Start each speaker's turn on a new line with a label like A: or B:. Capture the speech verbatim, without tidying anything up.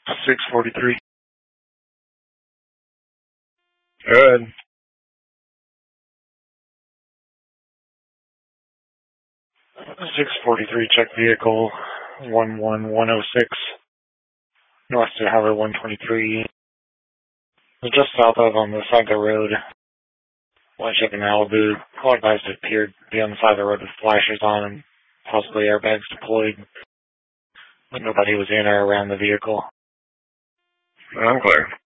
A: six forty-three. Good. six forty-three, check vehicle one one one oh six, north to Highway one twenty-three. Just south of on the side of the road. One check in Malibu. All advised it appeared to be on the side of the road with flashers on and possibly airbags deployed. But nobody was in or around the vehicle.
B: I'm clear.